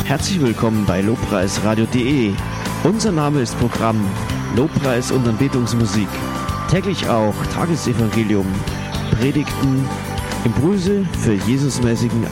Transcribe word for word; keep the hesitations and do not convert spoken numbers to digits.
Herzlich willkommen bei lobpreisradio punkt de. Unser Name ist Programm Lobpreis und Anbetungsmusik. Täglich auch Tagesevangelium, Predigten, Impulse für Jesusmäßigen